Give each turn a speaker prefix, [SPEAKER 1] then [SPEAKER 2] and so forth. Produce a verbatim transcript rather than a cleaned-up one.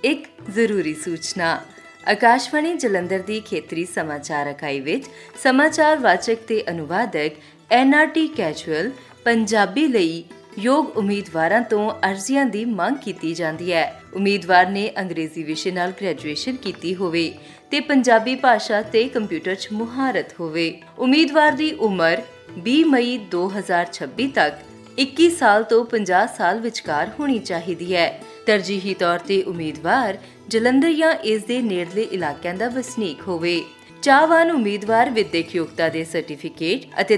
[SPEAKER 1] ਇੱਕ ਜ਼ਰੂਰੀ ਸੂਚਨਾ। ਆਕਾਸ਼ਵਾਣੀ ਜਲੰਧਰ ਦੀ ਖੇਤਰੀ ਸਮਾਚਾਰ ਇਕਾਈ ਵਿੱਚ ਸਮਾਚਾਰ ਵਾਚਕ ਤੇ ਅਨੁਵਾਦਕ N R T casual Punjabi ਲਈ ਯੋਗ ਉਮੀਦਵਾਰਾਂ ਤੋਂ ਅਰਜ਼ੀਆਂ ਦੀ ਮੰਗ ਕੀਤੀ ਜਾਂਦੀ ਹੈ। ਉਮੀਦਵਾਰ ਨੇ ਅੰਗਰੇਜ਼ੀ ਵਿਸ਼ੇ ਨਾਲ ਗ੍ਰੈਜੂਏਸ਼ਨ ਕੀਤੀ ਹੋਵੇ ਤੇ ਪੰਜਾਬੀ ਭਾਸ਼ਾ ਤੇ ਕੰਪਿਊਟਰ 'ਚ ਮੁਹਾਰਤ ਹੋਵੇ। ਉਮੀਦਵਾਰ ਦੀ ਉਮਰ ਵੀਹ ਮਈ ਦੋ ਹਜ਼ਾਰ ਛੱਬੀ ਤੱਕ ਇੱਕੀ ਸਾਲ ਤੋਂ ਪੰਜਾਹ ਸਾਲ ਵਿਚਕਾਰ ਹੋਣੀ ਚਾਹੀਦੀ ਹੈ। ਤਰਜੀਹੀ ਤੌਰ ਤੇ ਉਮੀਦਵਾਰ ਜਲੰਧਰ ਜਾਂ ਇਸ ਦੇ ਨੇੜਲੇ ਇਲਾਕਿਆਂ ਦਾ ਵਸਨੀਕ ਹੋਵੇ। ਚਾਹਵਾਨ ਉਮੀਦਵਾਰ ਵਿਦਿਅਕ ਯੋਗਤਾ ਦੇ ਸਰਟੀਫਿਕੇਟ ਅਤੇ